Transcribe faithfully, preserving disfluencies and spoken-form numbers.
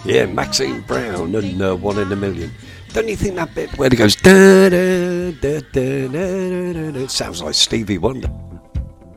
Yeah, Maxine Brown and uh, One in a Million. Don't you think that bit where it goes da da da da da da da, it sounds like Stevie Wonder?